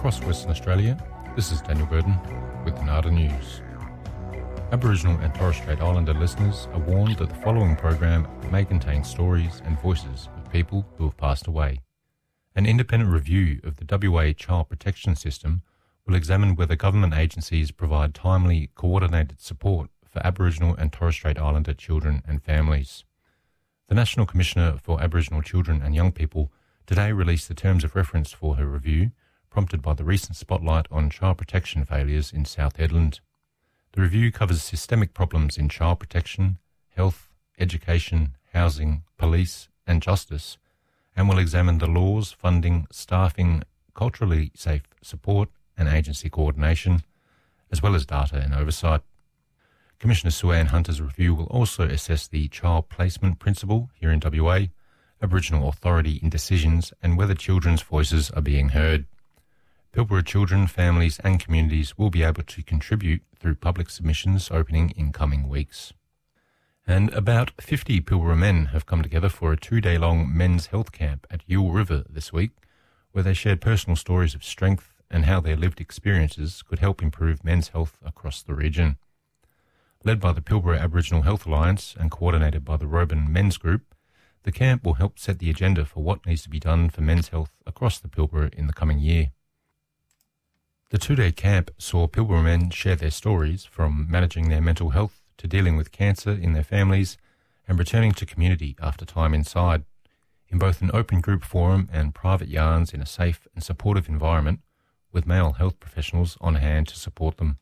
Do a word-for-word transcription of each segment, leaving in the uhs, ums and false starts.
Across Western Australia, this is Daniel Burden with the NADA News. Aboriginal and Torres Strait Islander listeners are warned that the following program may contain stories and voices of people who have passed away. An independent review of the W A Child Protection System will examine whether government agencies provide timely, coordinated support for Aboriginal and Torres Strait Islander children and families. The National Commissioner for Aboriginal Children and Young People today released the terms of reference for her review, prompted by the recent spotlight on child protection failures in South Hedland. The review covers systemic problems in child protection, health, education, housing, police and justice, and will examine the laws, funding, staffing, culturally safe support and agency coordination, as well as data and oversight. Commissioner Sue-Ann Hunter's review will also assess the child placement principle here in W A, Aboriginal authority in decisions, and whether children's voices are being heard. Pilbara children, families and communities will be able to contribute through public submissions opening in coming weeks. And about fifty Pilbara men have come together for a two-day-long men's health camp at Yule River this week, where they shared personal stories of strength and how their lived experiences could help improve men's health across the region. Led by the Pilbara Aboriginal Health Alliance and coordinated by the Roban Men's Group, the camp will help set the agenda for what needs to be done for men's health across the Pilbara in the coming year. The two-day camp saw Pilbara men share their stories, from managing their mental health to dealing with cancer in their families and returning to community after time inside, in both an open group forum and private yarns in a safe and supportive environment with male health professionals on hand to support them.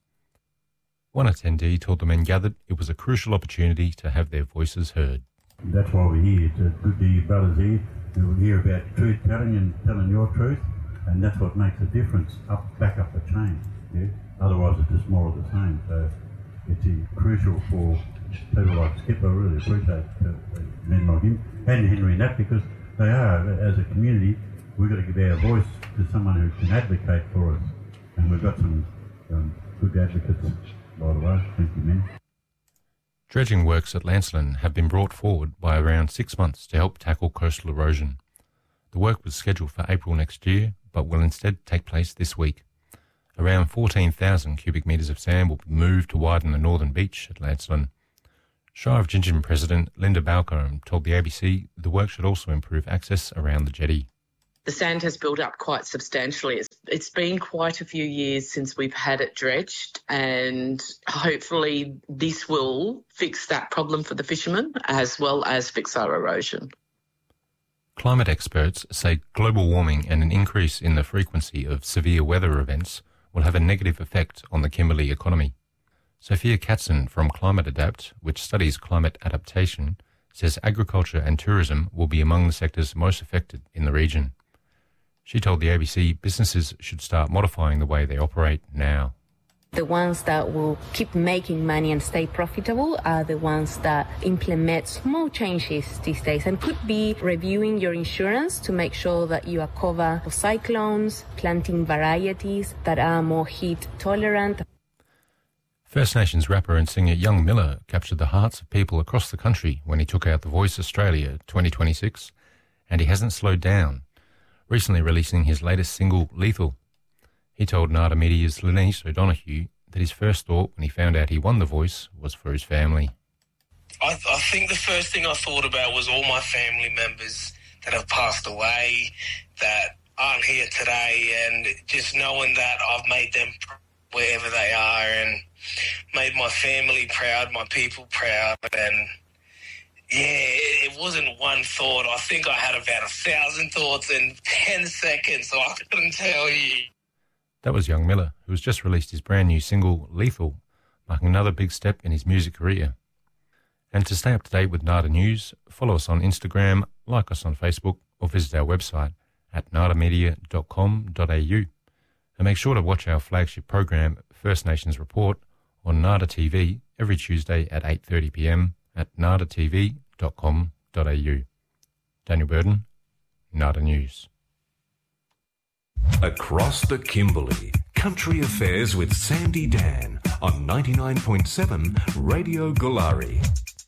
One attendee told the men gathered it was a crucial opportunity to have their voices heard. That's why we're here. It's good to hear brothers here who hear about truth telling and telling your truth. And that's what makes a difference up back up the chain. Yeah? Otherwise it's just more of the same. So it's crucial for people like Skipper. I really appreciate uh, men like him and Henry and that, because they are, as a community, we've got to give our voice to someone who can advocate for us. And we've got some um, good advocates, by the way. Thank you, men. Dredging works at Lancelin have been brought forward by around six months to help tackle coastal erosion. The work was scheduled for April next year, but will instead take place this week. Around fourteen thousand cubic metres of sand will be moved to widen the northern beach at Lancelin. Shire of Gingin President Linda Balcombe told the A B C the work should also improve access around the jetty. The sand has built up quite substantially. It's, it's been quite a few years since we've had it dredged, and hopefully this will fix that problem for the fishermen as well as fix our erosion. Climate experts say global warming and an increase in the frequency of severe weather events will have a negative effect on the Kimberley economy. Sophia Katzen from Climate Adapt, which studies climate adaptation, says agriculture and tourism will be among the sectors most affected in the region. She told the A B C businesses should start modifying the way they operate now. The ones that will keep making money and stay profitable are the ones that implement small changes these days, and could be reviewing your insurance to make sure that you are covered for cyclones, planting varieties that are more heat tolerant. First Nations rapper and singer Young Miller captured the hearts of people across the country when he took out The Voice Australia twenty twenty-six, and he hasn't slowed down, recently releasing his latest single, Lethal. He told NADA Media's Lenise O'Donoghue that his first thought when he found out he won The Voice was for his family. I, I think the first thing I thought about was all my family members that have passed away, that aren't here today, and just knowing that I've made them wherever they are and made my family proud, my people proud. And yeah, it, it wasn't one thought. I think I had about a thousand thoughts in ten seconds, so I couldn't tell you. That was Young Miller, who has just released his brand new single, Lethal, marking another big step in his music career. And to stay up to date with NADA News, follow us on Instagram, like us on Facebook, or visit our website at nada media dot com dot a u. And make sure to watch our flagship program, First Nations Report, on NADA T V every Tuesday at eight thirty p m at nada t v dot com dot a u. Daniel Burden, NADA News. Across the Kimberley, Country Affairs with Sandy Dan on ninety-nine point seven Radio Galari.